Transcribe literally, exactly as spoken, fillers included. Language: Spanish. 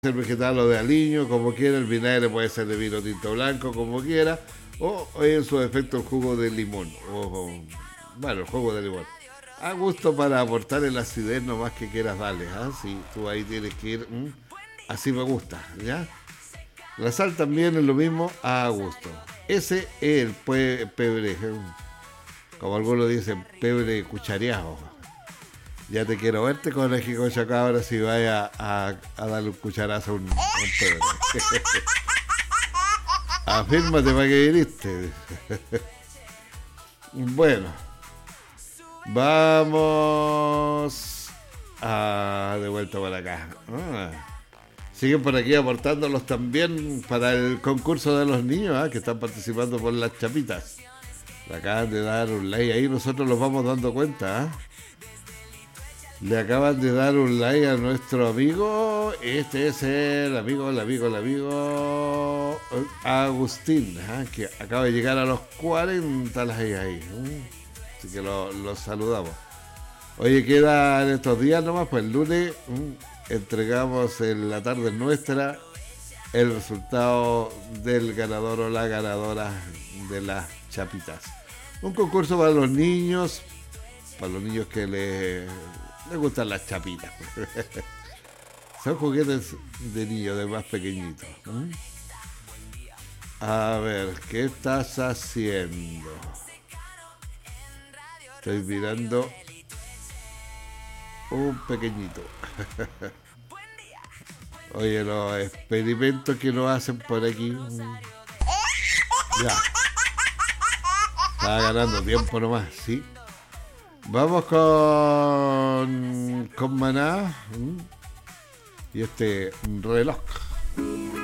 Ser vegetal o de aliño, como quiera. El vinagre puede ser de vino tinto blanco, como quiera. O en su defecto el jugo de limón. O, o, bueno, el jugo de limón. A gusto para aportar el acidez nomás que quieras darle. ¿Ah? Si tú ahí tienes que ir. ¿Mm? Así me gusta, ¿ya? La sal también es lo mismo, a gusto. Ese es el pue- pebre. Como algunos dicen, pebre cuchareado. Ya te quiero verte con el jicocha cabra si vaya a, a darle un cucharazo a un, a un pebre. Afírmate para que viniste. Bueno, vamos a, de vuelta para acá. Ah, siguen por aquí aportándolos también para el concurso de los niños, ¿ah? Que están participando por las chapitas. Le acaban de dar un like ahí, nosotros los vamos dando cuenta, ¿ah? Le acaban de dar un like a nuestro amigo. Este es el amigo, el amigo, el amigo Agustín, ¿eh? Que acaba de llegar a los cuarenta likes ahí. ¿eh? Así que lo, lo saludamos. Oye, queda en estos días nomás, pues el lunes ¿eh? entregamos en la tarde nuestra el resultado del ganador o la ganadora de las chapitas. Un concurso para los niños, para los niños que les... me gustan las chapitas. Son juguetes de niños, de más pequeñitos. ¿Mm? A ver, ¿qué estás haciendo? Estoy mirando un pequeñito. Oye, los experimentos que nos hacen por aquí. Ya. Estaba ganando tiempo nomás, ¿sí? Vamos con, con Maná y este reloj.